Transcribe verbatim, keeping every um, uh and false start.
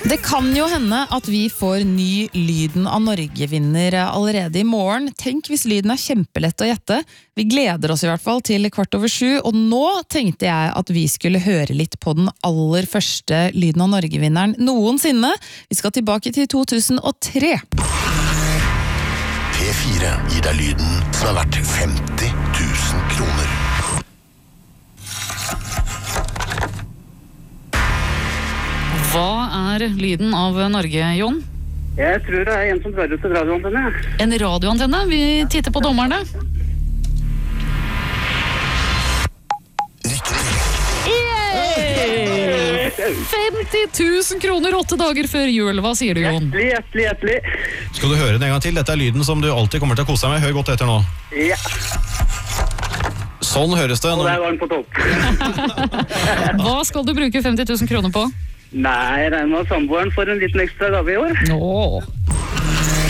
Det kan jo hende at vi får ny Lyden av Norge-vinner allerede i morgen. Tenk hvis lyden er kjempelett å gjette. Vi gleder oss i hvert fall til kvart over sju, og nå tenkte jeg at vi skulle høre litt på den aller første Lyden av Norge-vinneren noensinne. Vi skal tilbake til to tusen og tre. P fire gir deg lyden som er verdt femti tusen kroner. Hva er lyden av Norge, Jon? Jeg tror det er en som drar ut til radioantenne. En radioantenne? Vi titter på dommerne. Yay! femti tusen kroner åtte dager før jul. Hva sier du, Jon? Hjertelig, hjertelig, hjertelig. Skal du høre den en gang til? Dette er lyden som du alltid kommer til å kose deg med. Hør godt etter nå. Ja. Sånn høres det. Og Når... der var den på topp. Hva skal du bruke femti tusen kroner på? Nei, jeg regner med at samboeren får en liten ekstra gave i år. Nå...